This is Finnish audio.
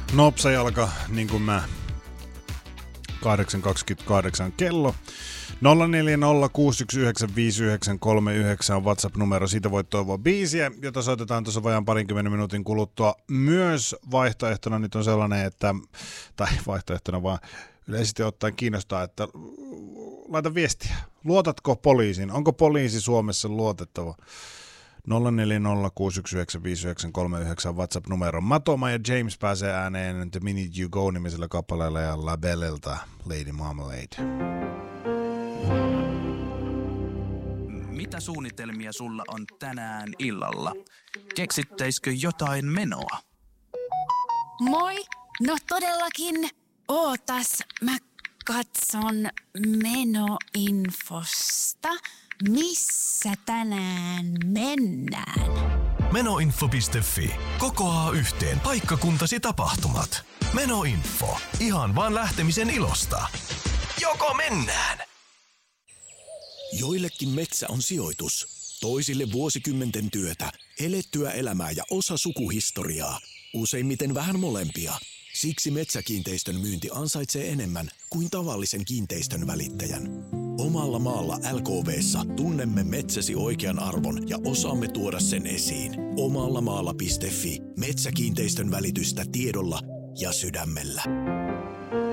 Nopsajalka, niin kuin mä. 8.28 kello. 0406195939 on WhatsApp-numero. Siitä voit toivoa biisiä, jota soitetaan tuossa vajaan 20 minuutin kuluttua. Myös vaihtoehtona nyt on sellainen, että, tai vaihtoehtona vaan yleisesti ottaen kiinnostaa, että laita viestiä. Luotatko poliisiin? Onko poliisi Suomessa luotettava? 0406195939 WhatsApp-numero. Matoma ja James pääsee ääneen The Minute You Go -nimisellä kappaleella ja Labellelta Lady Marmalade. Mitä suunnitelmia sulla on tänään illalla? Keksittäisikö jotain menoa? Moi! No todellakin. Ootas, mä katson menoinfosta. Missä tänään mennään? Menoinfo.fi kokoaa yhteen paikkakuntasi tapahtumat. Menoinfo. Ihan vaan lähtemisen ilosta. Joko mennään? Joillekin metsä on sijoitus. Toisille vuosikymmenten työtä, elettyä elämää ja osa sukuhistoriaa. Useimmiten vähän molempia. Siksi metsäkiinteistön myynti ansaitsee enemmän kuin tavallisen kiinteistön välittäjän. Omalla maalla LKV:ssa tunnemme metsäsi oikean arvon ja osaamme tuoda sen esiin. Omallamaalla.fi. Metsäkiinteistön välitystä tiedolla ja sydämellä.